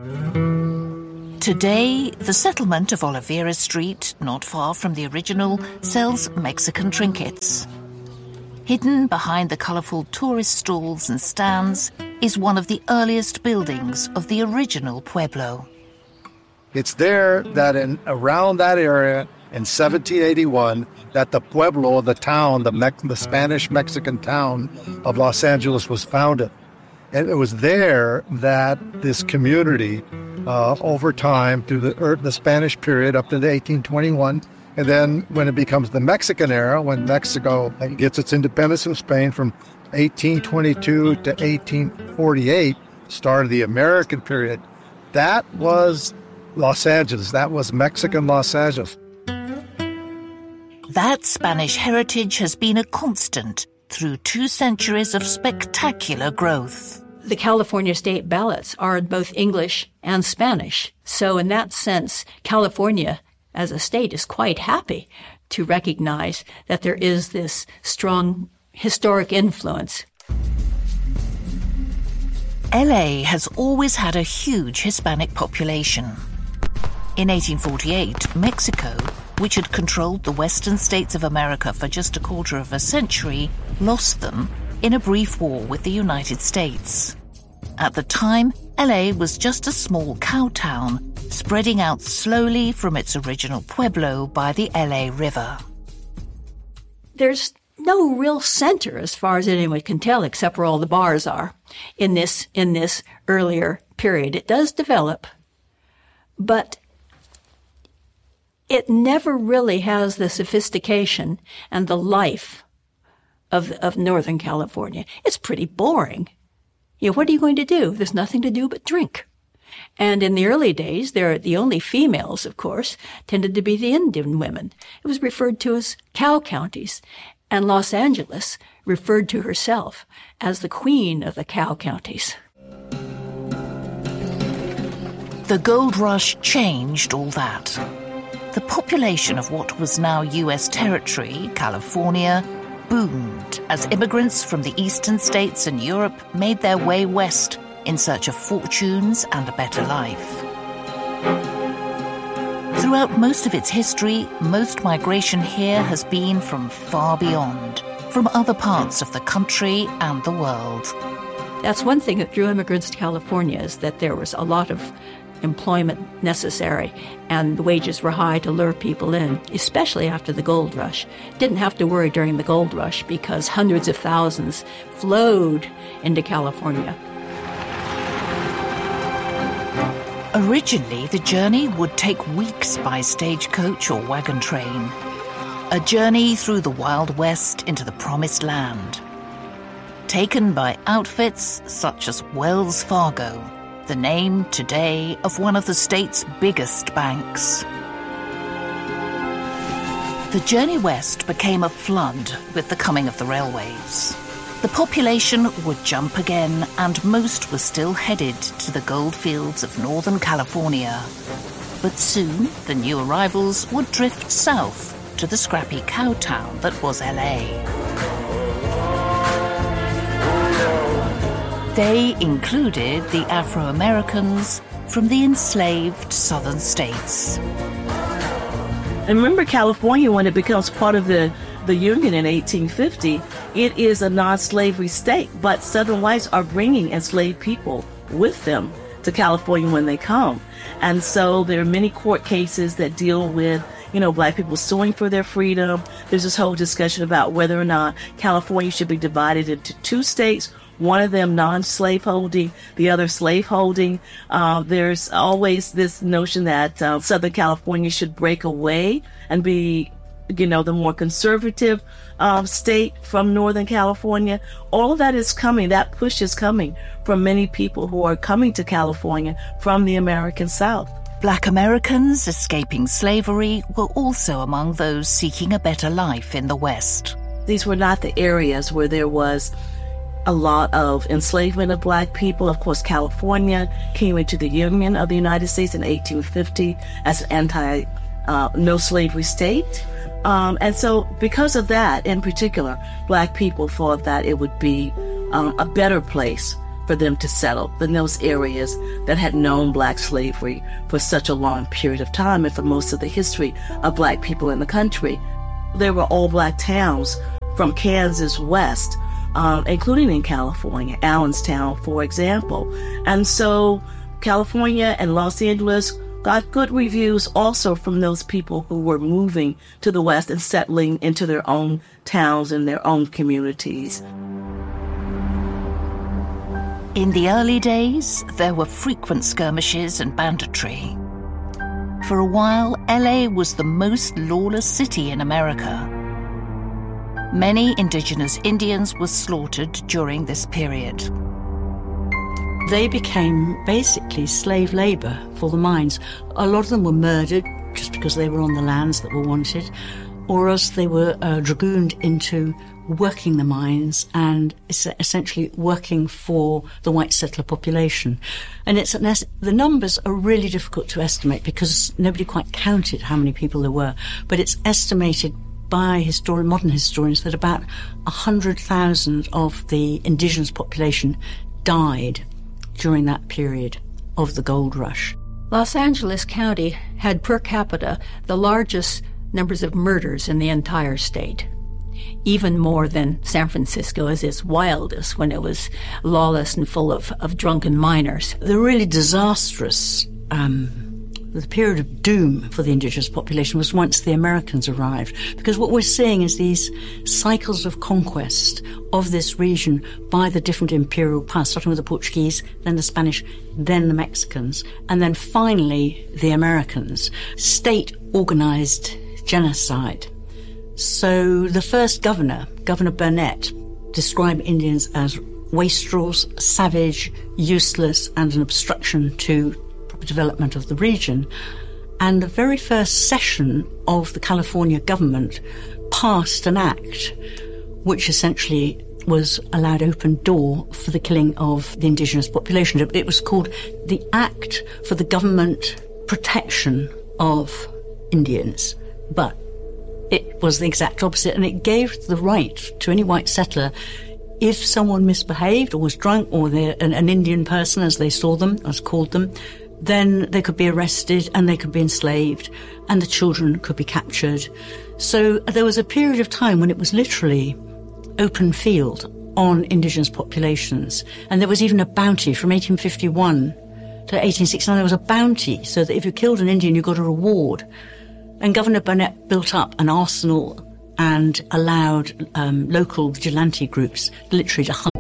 Today, the settlement of Oliveira Street, not far from the original, sells Mexican trinkets. Hidden behind the colourful tourist stalls and stands is one of the earliest buildings of the original pueblo. It's there that around that area in 1781 that the pueblo, the town, the Spanish-Mexican town of Los Angeles was founded. And it was there that this community, over time, through the Spanish period up to the 1821, and then when it becomes the Mexican era, when Mexico gets its independence from Spain from 1822 to 1848, start of the American period, that was Los Angeles. That was Mexican Los Angeles. That Spanish heritage has been a constant through 2 centuries of spectacular growth. The California state ballots are in both English and Spanish. So in that sense, California as a state is quite happy to recognize that there is this strong historic influence. LA has always had a huge Hispanic population. In 1848, Mexico, which had controlled the western states of America for just a quarter of a century, lost them in a brief war with the United States. At the time, LA was just a small cow town, spreading out slowly from its original pueblo by the LA River. There's no real center, as far as anyone can tell, except where all the bars are in this earlier period. It does develop, but it never really has the sophistication and the life of Northern California. It's pretty boring. What are you going to do? There's nothing to do but drink. And in the early days, the only females, of course, tended to be the Indian women. It was referred to as cow counties. And Los Angeles referred to herself as the queen of the cow counties. The gold rush changed all that. The population of what was now U.S. territory, California, boomed as immigrants from the eastern states and Europe made their way west in search of fortunes and a better life. Throughout most of its history, most migration here has been from far beyond, from other parts of the country and the world. That's one thing that drew immigrants to California, is that there was a lot of employment necessary, and the wages were high to lure people in, especially after the gold rush. Didn't have to worry during the gold rush because hundreds of thousands flowed into California. Originally, the journey would take weeks by stagecoach or wagon train. A journey through the Wild West into the Promised Land. Taken by outfits such as Wells Fargo, the name today of one of the state's biggest banks. The journey west became a flood with the coming of the railways. The population would jump again, and most were still headed to the gold fields of Northern California. But soon, the new arrivals would drift south to the scrappy cow town that was LA. They included the Afro-Americans from the enslaved southern states. And remember, California, when it becomes part of the Union in 1850, it is a non-slavery state, but Southern whites are bringing enslaved people with them to California when they come. And so there are many court cases that deal with, Black people suing for their freedom. There's this whole discussion about whether or not California should be divided into 2 states, one of them non-slaveholding, the other slaveholding. There's always this notion that Southern California should break away and be, the more conservative state from Northern California. All of that is coming. That push is coming from many people who are coming to California from the American South. Black Americans escaping slavery were also among those seeking a better life in the West. These were not the areas where there was a lot of enslavement of Black people. Of course, California came into the Union of the United States in 1850 as an no slavery state. And so because of that, in particular, Black people thought that it would be a better place for them to settle in those areas that had known black slavery for such a long period of time and for most of the history of black people in the country. There were all black towns from Kansas west, including in California, Allenstown, for example. And so California and Los Angeles got good reviews also from those people who were moving to the West and settling into their own towns and their own communities. In the early days, there were frequent skirmishes and banditry. For a while, LA was the most lawless city in America. Many indigenous Indians were slaughtered during this period. They became basically slave labor for the mines. A lot of them were murdered just because they were on the lands that were wanted, or else they were dragooned into working the mines and essentially working for the white settler population. And the numbers are really difficult to estimate because nobody quite counted how many people there were, but it's estimated by modern historians that about 100,000 of the indigenous population died during that period of the gold rush. Los Angeles County had per capita the largest numbers of murders in the entire state, even more than San Francisco as its wildest when it was lawless and full of drunken miners. The really disastrous the period of doom for the indigenous population was once the Americans arrived, because what we're seeing is these cycles of conquest of this region by the different imperial powers, starting with the Portuguese, then the Spanish, then the Mexicans, and then finally the Americans. State-organized genocide. So the first governor, Governor Burnett, described Indians as wastrels, savage, useless, and an obstruction to development of the region. And the very first session of the California government passed an act which essentially was allowed open door for the killing of the indigenous population. It was called the Act for the Government Protection of Indians, but it was the exact opposite, and it gave the right to any white settler, if someone misbehaved or was drunk, or they're an Indian person as they saw them, as called them, then they could be arrested and they could be enslaved and the children could be captured. So there was a period of time when it was literally open field on indigenous populations. And there was even a bounty from 1851 to 1869. There was a bounty so that if you killed an Indian, you got a reward. And Governor Burnett built up an arsenal and allowed local vigilante groups literally to hunt